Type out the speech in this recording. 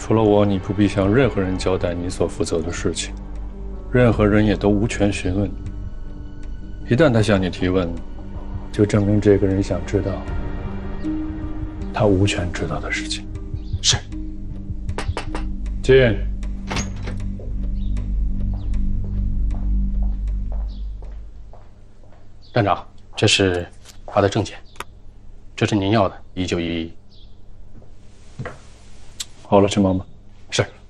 除了我，你不必向任何人交代你所负责的事情，任何人也都无权询问。一旦他向你提问，就证明这个人想知道他无权知道的事情。 是。 进。 站长，这是他的证件，这是您要的1911。 好了，去忙吧。 是。